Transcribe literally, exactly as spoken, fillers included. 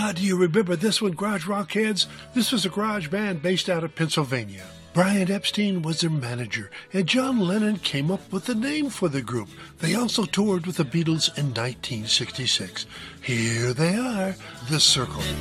Ah, do you remember this one, Garage Rock heads? This was a garage band based out of Pennsylvania. Brian Epstein was their manager, and John Lennon came up with the name for the group. They also toured with the Beatles in nineteen sixty-six. Here they are, The Circle.